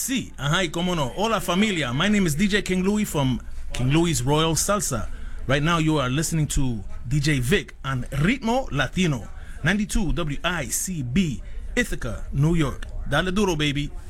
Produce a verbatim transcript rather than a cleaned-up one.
Sí, ajá, y cómo no. Hola familia, my name is D J King Louis from King Louis Royal Salsa. Right now you are listening to D J Vic on Ritmo Latino, ninety-two W I C B, Ithaca, New York. Dale duro, baby.